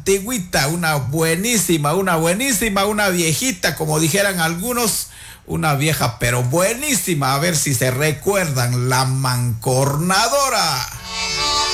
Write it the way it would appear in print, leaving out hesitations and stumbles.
antigüita, una viejita, como dijeran algunos, una vieja pero buenísima. A ver si se recuerdan, La Mancornadora.